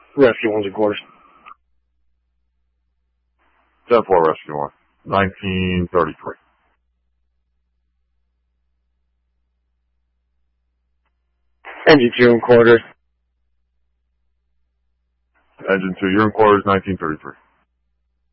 Rescue 1's in quarters. 10-4, Rescue 1. 1933. Engine 2 in quarters. Engine 2, you're in quarters, 1933.